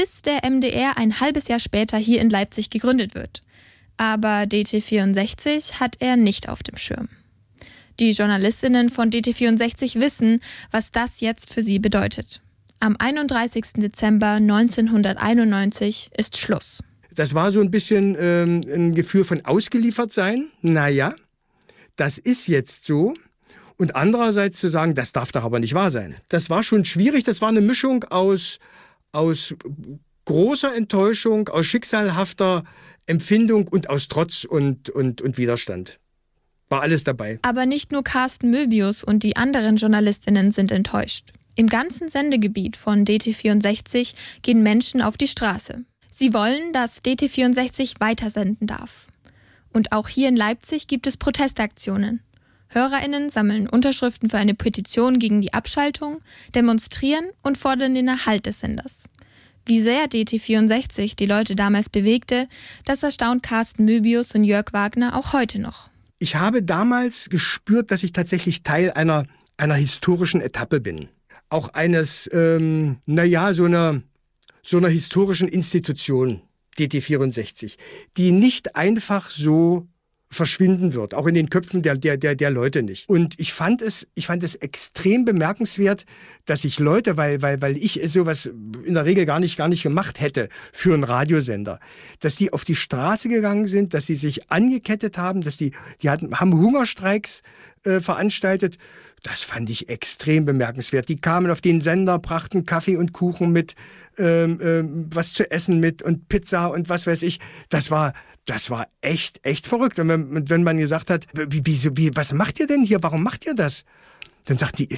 bis der MDR ein halbes Jahr später hier in Leipzig gegründet wird. Aber DT64 hat er nicht auf dem Schirm. Die JournalistInnen von DT64 wissen, was das jetzt für sie bedeutet. Am 31. Dezember 1991 ist Schluss. Das war so ein bisschen ein Gefühl von ausgeliefert sein. Naja, das ist jetzt so. Und andererseits zu sagen, das darf doch aber nicht wahr sein. Das war schon schwierig. Das war eine Mischung aus großer Enttäuschung, aus schicksalhafter Empfindung und aus Trotz und Widerstand. War alles dabei. Aber nicht nur Carsten Möbius und die anderen JournalistInnen sind enttäuscht. Im ganzen Sendegebiet von DT64 gehen Menschen auf die Straße. Sie wollen, dass DT64 weitersenden darf. Und auch hier in Leipzig gibt es Protestaktionen. HörerInnen sammeln Unterschriften für eine Petition gegen die Abschaltung, demonstrieren und fordern den Erhalt des Senders. Wie sehr DT64 die Leute damals bewegte, das erstaunt Carsten Möbius und Jörg Wagner auch heute noch. Ich habe damals gespürt, dass ich tatsächlich Teil einer historischen Etappe bin. Auch eines, so einer historischen Institution, DT64, die nicht einfach so verschwinden wird, auch in den Köpfen der Leute nicht. Und ich fand es extrem bemerkenswert, dass sich Leute, weil ich sowas in der Regel gar nicht gemacht hätte für einen Radiosender, dass die auf die Straße gegangen sind, dass sie sich angekettet haben, dass die haben Hungerstreiks veranstaltet. Das fand ich extrem bemerkenswert. Die kamen auf den Sender, brachten Kaffee und Kuchen mit, was zu essen mit und Pizza und was weiß ich. Das war echt verrückt. Und wenn man gesagt hat, was macht ihr denn hier? Warum macht ihr das? Dann sagt die,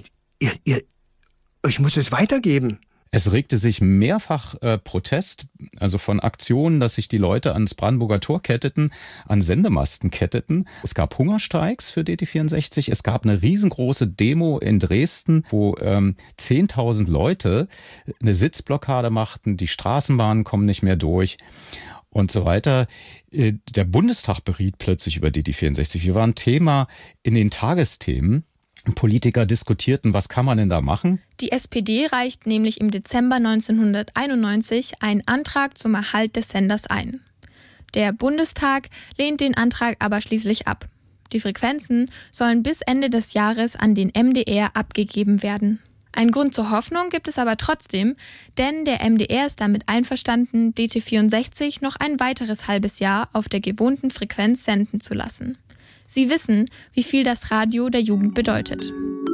ich muss es weitergeben. Es regte sich mehrfach Protest, also von Aktionen, dass sich die Leute ans Brandenburger Tor ketteten, an Sendemasten ketteten. Es gab Hungerstreiks für DT64. Es gab eine riesengroße Demo in Dresden, wo 10.000 Leute eine Sitzblockade machten. Die Straßenbahnen kommen nicht mehr durch und so weiter. Der Bundestag beriet plötzlich über DT64. Wir waren Thema in den Tagesthemen. Politiker diskutierten, was kann man denn da machen? Die SPD reicht nämlich im Dezember 1991 einen Antrag zum Erhalt des Senders ein. Der Bundestag lehnt den Antrag aber schließlich ab. Die Frequenzen sollen bis Ende des Jahres an den MDR abgegeben werden. Einen Grund zur Hoffnung gibt es aber trotzdem, denn der MDR ist damit einverstanden, DT64 noch ein weiteres halbes Jahr auf der gewohnten Frequenz senden zu lassen. Sie wissen, wie viel das Radio der Jugend bedeutet.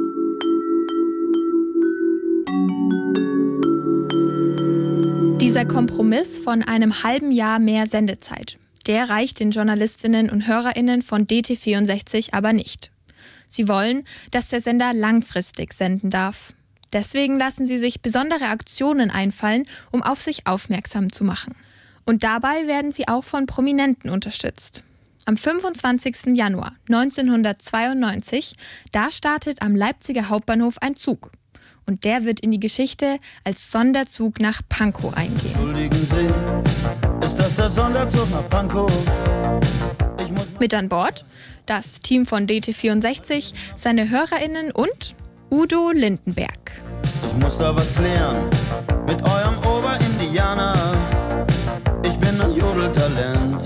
Dieser Kompromiss von einem halben Jahr mehr Sendezeit, der reicht den JournalistInnen und HörerInnen von DT64 aber nicht. Sie wollen, dass der Sender langfristig senden darf. Deswegen lassen sie sich besondere Aktionen einfallen, um auf sich aufmerksam zu machen. Und dabei werden sie auch von Prominenten unterstützt. Am 25. Januar 1992, da startet am Leipziger Hauptbahnhof ein Zug. Und der wird in die Geschichte als Sonderzug nach Pankow eingehen. Entschuldigen Sie, ist das der Sonderzug nach Pankow? Mit an Bord das Team von DT64, seine HörerInnen und Udo Lindenberg. Ich muss da was klären mit eurem Oberindianer. Ich bin ein Jodeltalent.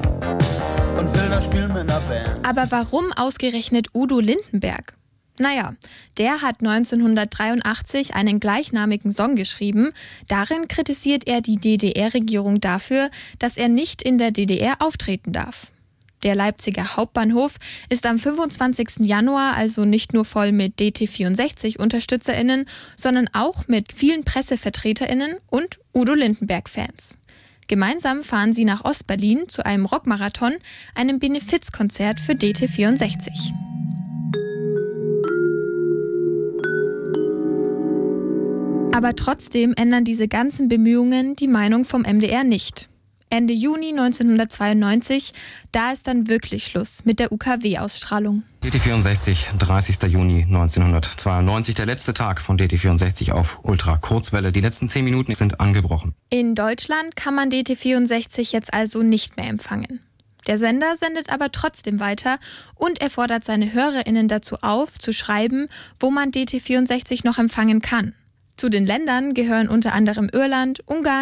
Aber warum ausgerechnet Udo Lindenberg? Naja, der hat 1983 einen gleichnamigen Song geschrieben. Darin kritisiert er die DDR-Regierung dafür, dass er nicht in der DDR auftreten darf. Der Leipziger Hauptbahnhof ist am 25. Januar also nicht nur voll mit DT64-UnterstützerInnen, sondern auch mit vielen PressevertreterInnen und Udo Lindenberg-Fans. Gemeinsam fahren sie nach Ostberlin zu einem Rockmarathon, einem Benefizkonzert für DT64. Aber trotzdem ändern diese ganzen Bemühungen die Meinung vom MDR nicht. Ende Juni 1992, da ist dann wirklich Schluss mit der UKW-Ausstrahlung. DT64, 30. Juni 1992, der letzte Tag von DT64 auf Ultra-Kurzwelle. Die letzten 10 Minuten sind angebrochen. In Deutschland kann man DT64 jetzt also nicht mehr empfangen. Der Sender sendet aber trotzdem weiter und er fordert seine HörerInnen dazu auf, zu schreiben, wo man DT64 noch empfangen kann. Zu den Ländern gehören unter anderem Irland, Ungarn,